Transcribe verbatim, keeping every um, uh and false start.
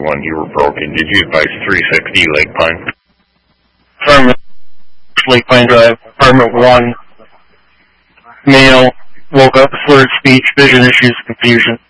when you were broken, did you advise three sixty Lake Pine? Affirmative. Lake Pine Drive, apartment one. Male, woke up, slurred speech, vision issues, confusion.